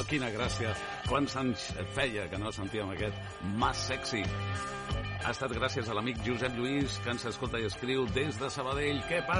quina gràcia. Quants anys feia que no sentíem aquest Mas Sexy. Ha estat gràcies a l'amic Josep Lluís, que ens escolta i escriu des de Sabadell. Què passa?